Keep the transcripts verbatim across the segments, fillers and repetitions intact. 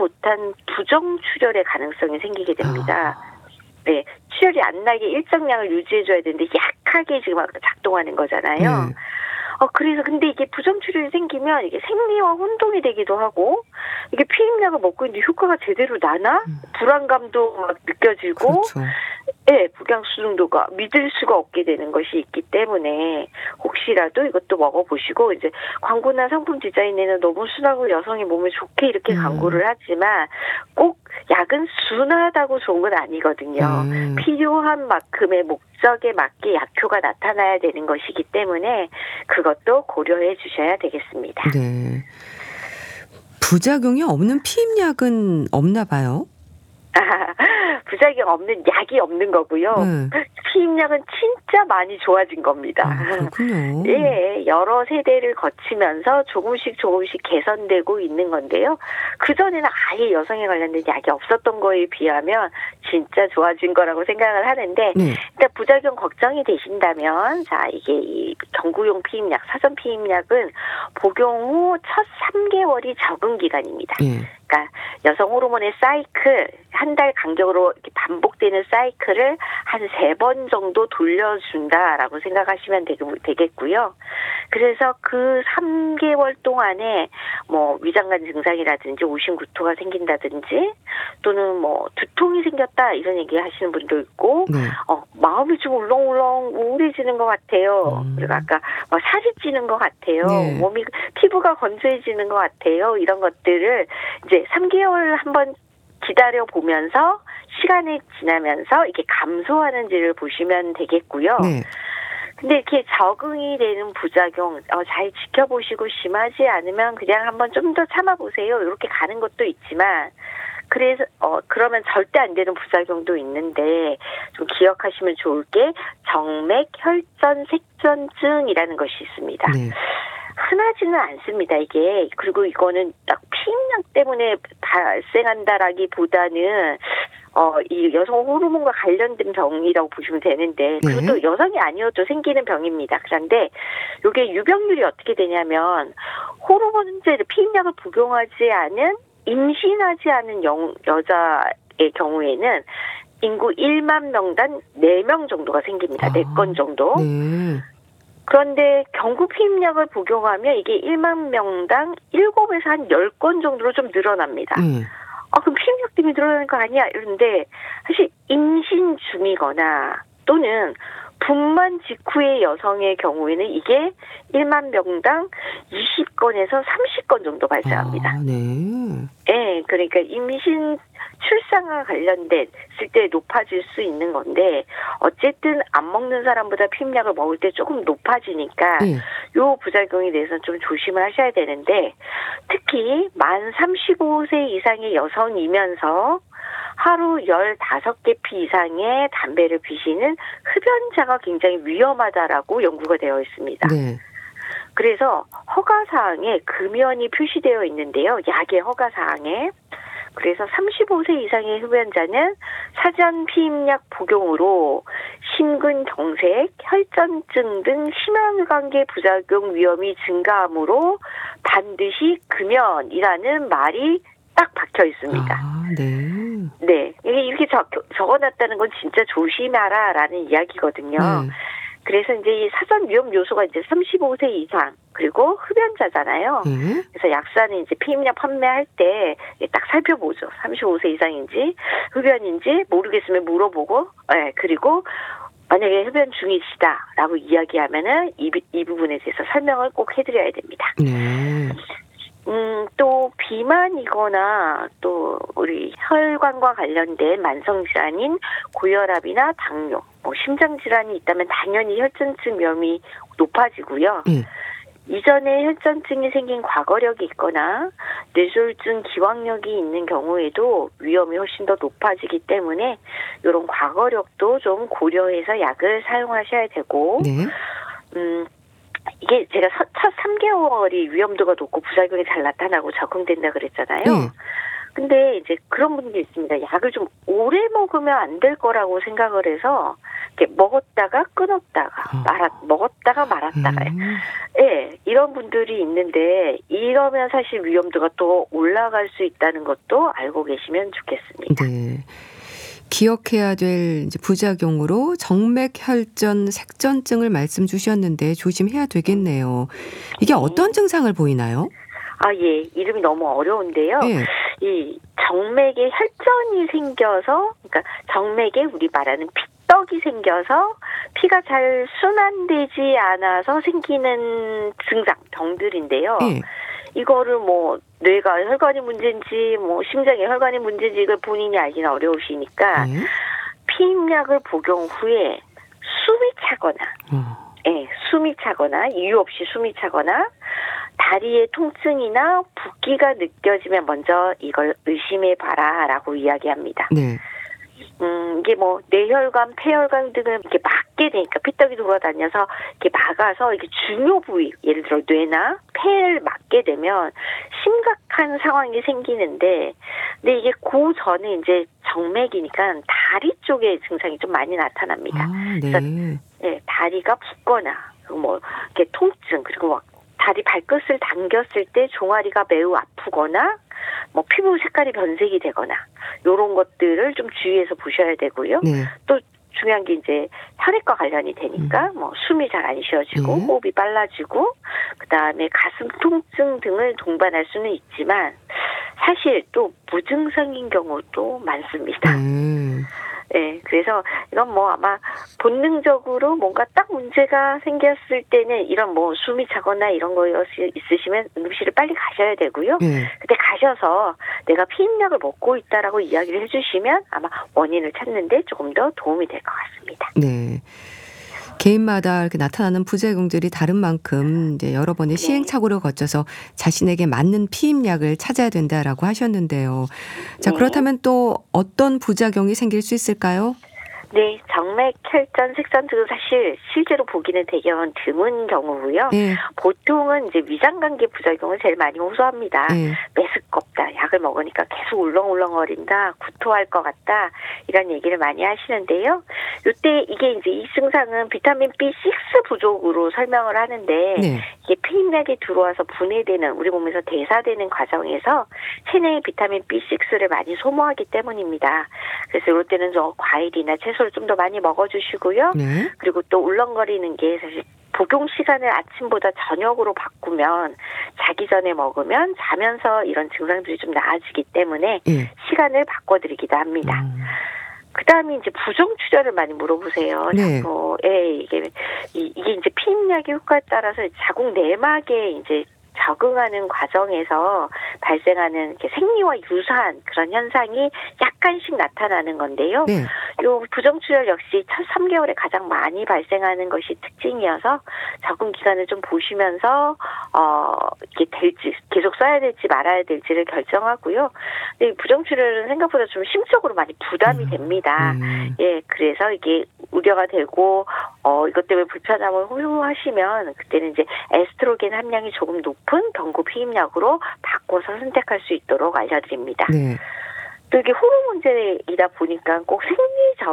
못한 부정출혈의 가능성이 생기게 됩니다. 아. 네, 출혈이 안 나게 일정량을 유지해줘야 되는데 약하게 지금 작동하는 거잖아요. 네. 어, 그래서 근데 이게 부정출혈이 생기면 이게 생리와 혼동이 되기도 하고, 이게 피임약을 먹고 있는데 효과가 제대로 나나? 음. 불안감도 막 느껴지고, 그렇죠. 네, 복양수증도가 믿을 수가 없게 되는 것이 있기 때문에 혹시라도 이것도 먹어보시고, 이제 광고나 상품 디자인에는 너무 순하고 여성의 몸에 좋게 이렇게 음. 광고를 하지만 꼭 약은 순하다고 좋은 건 아니거든요. 음. 필요한 만큼의 목적에 맞게 약효가 나타나야 되는 것이기 때문에 그것도 고려해 주셔야 되겠습니다. 네. 부작용이 없는 피임약은 없나 봐요? 부작용 없는 약이 없는 거고요. 네. 피임약은 진짜 많이 좋아진 겁니다. 아, 그렇군요. 예, 여러 세대를 거치면서 조금씩 조금씩 개선되고 있는 건데요. 그전에는 아예 여성에 관련된 약이 없었던 거에 비하면 진짜 좋아진 거라고 생각을 하는데, 네. 일단 부작용 걱정이 되신다면, 자, 이게 이 경구용 피임약, 사전 피임약은 복용 후 첫 삼 개월이 적응 기간입니다. 네. 그러니까 여성 호르몬의 사이클, 한 달 간격으로 이렇게 반복되는 사이클을 한 세 번 정도 돌려준다라고 생각하시면 되겠고요. 그래서 그 삼 개월 동안에 뭐 위장관 증상이라든지 오심구토가 생긴다든지 또는 뭐 두통이 생겼다 이런 얘기 하시는 분도 있고, 네. 어, 마음이 좀 울렁울렁 우울해지는 것 같아요. 음. 그리고 아까 뭐 살이 찌는 것 같아요. 네. 몸이 피부가 건조해지는 것 같아요. 이런 것들을 이제 삼 개월 한번 기다려 보면서 시간이 지나면서 이렇게 감소하는지를 보시면 되겠고요. 네. 근데 이렇게 적응이 되는 부작용 어, 잘 지켜보시고 심하지 않으면 그냥 한번 좀 더 참아보세요. 이렇게 가는 것도 있지만, 그래서 어 그러면 절대 안 되는 부작용도 있는데 좀 기억하시면 좋을 게 정맥 혈전 색전증이라는 것이 있습니다. 네. 흔하지는 않습니다, 이게. 그리고 이거는 딱 피임약 때문에 발생한다라기보다는 어, 이 여성 호르몬과 관련된 병이라고 보시면 되는데, 그것도 네. 여성이 아니어도 생기는 병입니다. 그런데 이게 유병률이 어떻게 되냐면, 호르몬제를 피임약을 복용하지 않은, 임신하지 않은 여, 여자의 경우에는 인구 일만 명당 네 명 정도가 생깁니다. 아, 네 건 정도. 네. 그런데 경구 피임약을 복용하면 이게 일만 명당 일곱에서 한 열 건 정도로 좀 늘어납니다. 네. 아, 그럼 피임약 때문에 늘어나는 거 아니야? 이런데 사실 임신 중이거나 또는 분만 직후의 여성의 경우에는 이게 일만 명당 이십 건에서 삼십 건 정도 발생합니다. 아, 네. 네, 그러니까 임신 출산과 관련됐을 때 높아질 수 있는 건데, 어쨌든 안 먹는 사람보다 피임약을 먹을 때 조금 높아지니까 네. 요 부작용에 대해서는 좀 조심을 하셔야 되는데, 특히 만 삼십오 세 이상의 여성이면서 하루 열다섯 개 피 이상의 담배를 피시는 흡연자가 굉장히 위험하다라고 연구가 되어 있습니다. 네. 그래서 허가사항에 금연이 표시되어 있는데요. 약의 허가사항에. 그래서 삼십오 세 이상의 흡연자는 사전 피임약 복용으로 심근경색, 혈전증 등 심혈관계 부작용 위험이 증가하므로 반드시 금연이라는 말이 딱 박혀 있습니다. 아, 네. 네. 이게 이렇게 적, 적어놨다는 건 진짜 조심하라라는 이야기거든요. 네. 그래서 이제 이 사전 위험 요소가 이제 삼십오 세 이상, 그리고 흡연자잖아요. 네. 그래서 약사는 이제 피임약 판매할 때 딱 살펴보죠. 삼십오 세 이상인지, 흡연인지 모르겠으면 물어보고, 네, 그리고 만약에 흡연 중이시다라고 이야기하면은 이, 이 부분에 대해서 설명을 꼭 해드려야 됩니다. 네. 음, 또 비만이거나 또 우리 혈관과 관련된 만성질환인 고혈압이나 당뇨, 뭐 심장질환이 있다면 당연히 혈전증 위험이 높아지고요. 네. 이전에 혈전증이 생긴 과거력이 있거나 뇌졸중 기왕력이 있는 경우에도 위험이 훨씬 더 높아지기 때문에 이런 과거력도 좀 고려해서 약을 사용하셔야 되고, 네. 음, 이게 제가 첫 삼 개월이 위험도가 높고 부작용이 잘 나타나고 적응된다 그랬잖아요. 네. 근데 이제 그런 분들이 있습니다. 약을 좀 오래 먹으면 안 될 거라고 생각을 해서 이렇게 먹었다가 끊었다가 어. 말았 먹었다가 말았다가 음. 예, 이런 분들이 있는데 이러면 사실 위험도가 또 올라갈 수 있다는 것도 알고 계시면 좋겠습니다. 네. 기억해야 될 이제 부작용으로 정맥혈전 색전증을 말씀 주셨는데 조심해야 되겠네요. 이게 네. 어떤 증상을 보이나요? 아, 예. 이름이 너무 어려운데요. 예. 이 정맥에 혈전이 생겨서, 그러니까 정맥에 우리 말하는 피떡이 생겨서 피가 잘 순환되지 않아서 생기는 증상, 병들인데요. 예. 이거를 뭐 뇌가 혈관이 문제인지 뭐 심장의 혈관이 문제인지 이걸 본인이 알기는 어려우시니까 예. 피임약을 복용 후에 숨이 차거나 어. 예, 숨이 차거나 이유 없이 숨이 차거나 다리에 통증이나 붓기가 느껴지면 먼저 이걸 의심해 봐라라고 이야기합니다. 네. 음, 이게 뭐 뇌혈관, 폐혈관 등을 이렇게 막게 되니까 피떡이 돌아다녀서 이렇게 막아서 이게 중요 부위, 예를 들어 뇌나 폐를 막게 되면 심각한 상황이 생기는데, 근데 이게 그 전에 이제 정맥이니까 다리 쪽에 증상이 좀 많이 나타납니다. 아, 네. 예, 다리가 붓거나 뭐 이렇게 통증 그리고 막 다리 발끝을 당겼을 때 종아리가 매우 아프거나 뭐 피부 색깔이 변색이 되거나 이런 것들을 좀 주의해서 보셔야 되고요. 네. 또 중요한 게 이제 혈액과 관련이 되니까 음. 뭐 숨이 잘 안 쉬어지고 네. 호흡이 빨라지고 그다음에 가슴 통증 등을 동반할 수는 있지만 사실 또 무증상인 경우도 많습니다. 네. 네, 그래서 이건 뭐 아마 본능적으로 뭔가 딱 문제가 생겼을 때는 이런 뭐 숨이 차거나 이런 거 있으시면 응급실을 빨리 가셔야 되고요. 네. 그때 가셔서 내가 피임약을 먹고 있다라고 이야기를 해주시면 아마 원인을 찾는데 조금 더 도움이 될 것 같습니다. 네. 개인마다 이렇게 나타나는 부작용들이 다른 만큼 이제 여러 번의 네. 시행착오를 거쳐서 자신에게 맞는 피임약을 찾아야 된다라고 하셨는데요. 자, 네. 그렇다면 또 어떤 부작용이 생길 수 있을까요? 네, 정맥, 혈전, 색전증은 사실 실제로 보기는 되게 드문 경우고요. 네. 보통은 이제 위장관계 부작용을 제일 많이 호소합니다. 네. 메스껍다, 약을 먹으니까 계속 울렁울렁거린다, 구토할 것 같다 이런 얘기를 많이 하시는데요. 이때 이게 이제 이 증상은 비타민 비 식스 부족으로 설명을 하는데 네. 이게 피임약이 들어와서 분해되는 우리 몸에서 대사되는 과정에서 체내의 비타민 비 식스를 많이 소모하기 때문입니다. 그래서 이럴 때는 저 과일이나 채소 좀 더 많이 먹어주시고요. 네. 그리고 또 울렁거리는 게 사실 복용 시간을 아침보다 저녁으로 바꾸면 자기 전에 먹으면 자면서 이런 증상들이 좀 나아지기 때문에 네. 시간을 바꿔드리기도 합니다. 음. 그 다음에 이제 부정출혈을 많이 물어보세요. 네. 자꾸, 예, 이게, 이게 이제 피임약의 효과에 따라서 자궁 내막에 이제 적응하는 과정에서 발생하는 이렇게 생리와 유사한 그런 현상이 약간씩 나타나는 건데요. 네. 요 부정출혈 역시 첫 삼 개월에 가장 많이 발생하는 것이 특징이어서 적응 기간을 좀 보시면서 어 이게 될지 계속 써야 될지 말아야 될지를 결정하고요. 근데 이 부정출혈은 생각보다 좀 심적으로 많이 부담이 음. 됩니다. 음. 예, 그래서 이게 우려가 되고 어 이것 때문에 불편함을 호소하시면 그때는 이제 에스트로겐 함량이 조금 높은 경구 피임약으로 바꿔서 선택할 수 있도록 알려드립니다. 네. 또 이게 호르몬제이다 보니까 꼭 생리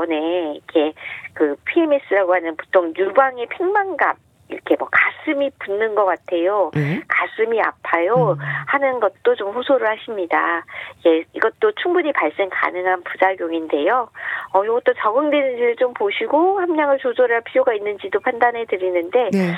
전에 이렇게 그 피엠에스라고 하는 보통 유방의 팽만감 이렇게 뭐 가슴이 붓는 것 같아요. 네. 가슴이 아파요. 음. 하는 것도 좀 호소를 하십니다. 예, 이것도 충분히 발생 가능한 부작용인데요. 어, 이것도 적응되는지를 좀 보시고 함량을 조절할 필요가 있는지도 판단해 드리는데, 네.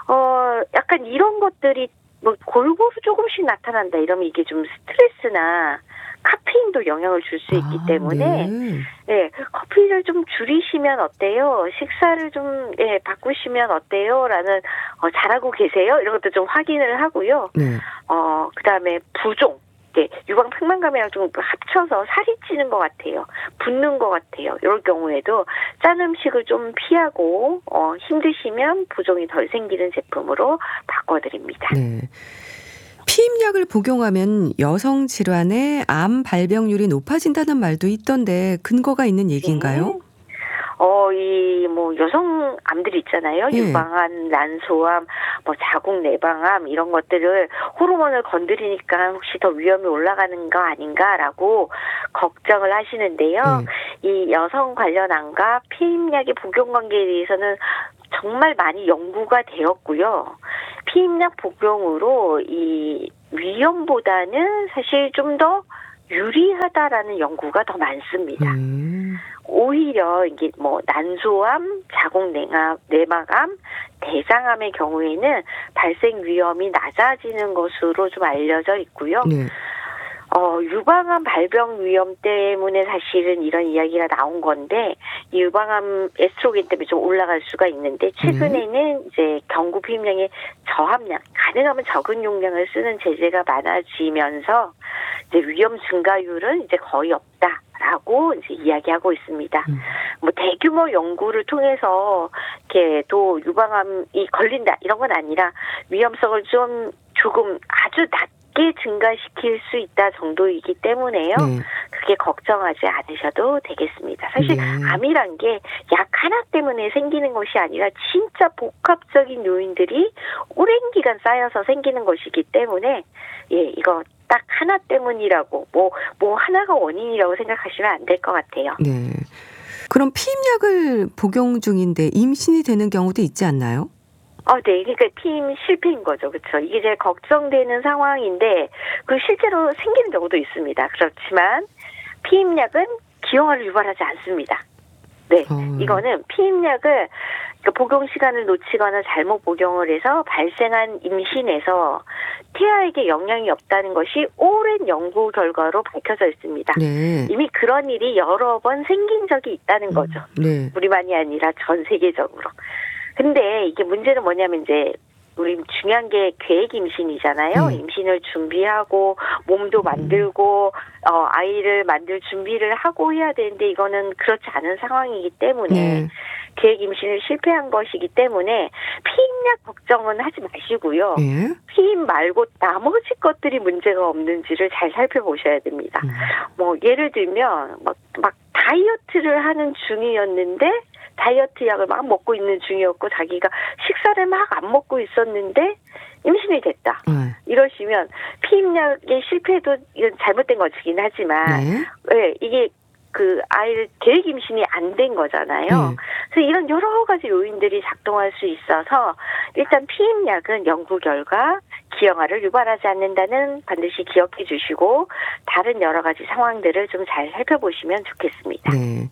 어, 약간 이런 것들이 뭐 골고루 조금씩 나타난다 이러면 이게 좀 스트레스나 카페인도 영향을 줄 수 있기 아, 때문에 네. 네, 커피를 좀 줄이시면 어때요? 식사를 좀 예, 바꾸시면 어때요? 라는 어, 잘하고 계세요? 이런 것도 좀 확인을 하고요. 네. 어, 그다음에 부종. 네, 유방 팽만감이랑 좀 합쳐서 살이 찌는 것 같아요. 붓는 것 같아요. 이럴 경우에도 짠 음식을 좀 피하고 어, 힘드시면 부종이 덜 생기는 제품으로 바꿔드립니다. 네. 피임약을 복용하면 여성 질환의 암 발병률이 높아진다는 말도 있던데 근거가 있는 얘기인가요? 네. 어, 이, 뭐, 여성 암들이 있잖아요. 예. 유방암, 난소암, 뭐, 자궁 내방암, 이런 것들을 호르몬을 건드리니까 혹시 더 위험이 올라가는 거 아닌가라고 걱정을 하시는데요. 예. 이 여성 관련 암과 피임약의 복용 관계에 대해서는 정말 많이 연구가 되었고요. 피임약 복용으로 이 위험보다는 사실 좀 더 유리하다라는 연구가 더 많습니다. 음. 오히려 이게 뭐 난소암, 자궁내암, 내막암, 대장암의 경우에는 발생 위험이 낮아지는 것으로 좀 알려져 있고요. 네. 어, 유방암 발병 위험 때문에 사실은 이런 이야기가 나온 건데, 이 유방암 에스트로겐 때문에 좀 올라갈 수가 있는데, 최근에는 이제 경구 피임량의 저함량, 가능하면 적은 용량을 쓰는 제재가 많아지면서, 이제 위험 증가율은 이제 거의 없다라고 이제 이야기하고 있습니다. 음. 뭐 대규모 연구를 통해서 이렇게 또 유방암이 걸린다 이런 건 아니라 위험성을 좀 조금 아주 낮게 증가시킬 수 있다 정도이기 때문에요. 네. 그게 걱정하지 않으셔도 되겠습니다. 사실 네. 암이란 게 약 하나 때문에 생기는 것이 아니라 진짜 복합적인 요인들이 오랜 기간 쌓여서 생기는 것이기 때문에 예, 이거 딱 하나 때문이라고 뭐, 뭐 하나가 원인이라고 생각하시면 안 될 것 같아요. 네. 그럼 피임약을 복용 중인데 임신이 되는 경우도 있지 않나요? 어, 네. 그러니까 피임 실패인 거죠. 그렇죠. 이게 제일 걱정되는 상황인데 그 실제로 생기는 경우도 있습니다. 그렇지만 피임약은 기형아를 유발하지 않습니다. 네. 어. 이거는 피임약을 그 복용 시간을 놓치거나 잘못 복용을 해서 발생한 임신에서 태아에게 영향이 없다는 것이 오랜 연구 결과로 밝혀져 있습니다. 네. 이미 그런 일이 여러 번 생긴 적이 있다는 거죠. 네. 우리만이 아니라 전 세계적으로. 근데 이게 문제는 뭐냐면 이제 우리 중요한 게 계획 임신이잖아요. 네. 임신을 준비하고 몸도 만들고 어, 아이를 만들 준비를 하고 해야 되는데 이거는 그렇지 않은 상황이기 때문에 네. 계획 임신을 실패한 것이기 때문에 피임약 걱정은 하지 마시고요. 네. 피임 말고 나머지 것들이 문제가 없는지를 잘 살펴보셔야 됩니다. 음. 뭐 예를 들면 막, 막 다이어트를 하는 중이었는데 다이어트 약을 막 먹고 있는 중이었고 자기가 식사를 막 안 먹고 있었는데 임신이 됐다. 네. 이러시면 피임약의 실패도 이건 잘못된 것이긴 하지만 네. 네, 이게 그 아이를 계획 임신이 안 된 거잖아요. 네. 그래서 이런 여러 가지 요인들이 작동할 수 있어서 일단 피임약은 연구 결과 기형아를 유발하지 않는다는 반드시 기억해 주시고 다른 여러 가지 상황들을 좀 잘 살펴보시면 좋겠습니다. 네.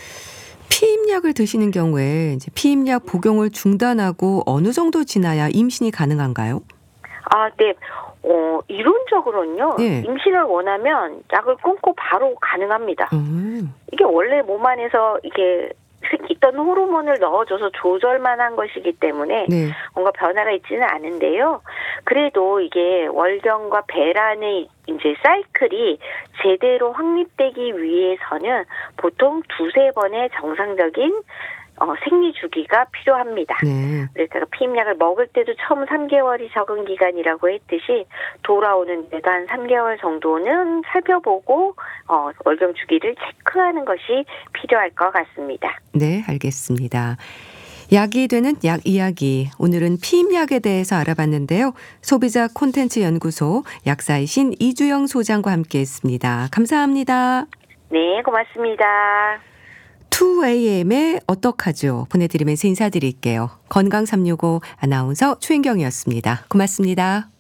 피임약을 드시는 경우에 이제 피임약 복용을 중단하고 어느 정도 지나야 임신이 가능한가요? 아, 네. 어, 이론적으로는요. 네. 임신을 원하면 약을 끊고 바로 가능합니다. 음. 이게 원래 몸 안에서 이게 있던 호르몬을 넣어줘서 조절만 한 것이기 때문에 네. 뭔가 변화가 있지는 않은데요. 그래도 이게 월경과 배란의 이제 사이클이 제대로 확립되기 위해서는 보통 두세 번의 정상적인 어, 생리 주기가 필요합니다. 네. 그래서 피임약을 먹을 때도 처음 삼 개월이 적응 기간이라고 했듯이 돌아오는 데도 한 삼 개월 정도는 살펴보고 어, 월경 주기를 체크하는 것이 필요할 것 같습니다. 네, 알겠습니다. 약이 되는 약 이야기. 오늘은 피임약에 대해서 알아봤는데요. 소비자 콘텐츠 연구소 약사이신 이주영 소장과 함께했습니다. 감사합니다. 네, 고맙습니다. 투 에이엠의 어떡하죠? 보내드리면서 인사드릴게요. 건강 삼육오 아나운서 최인경이었습니다. 고맙습니다.